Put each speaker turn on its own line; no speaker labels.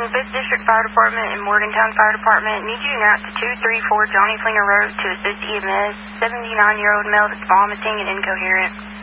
5th District Fire Department and Morgantown Fire Department. Need you to route to 234 Johnny Flinger Road to assist EMS. 79-year-old male that's vomiting and incoherent.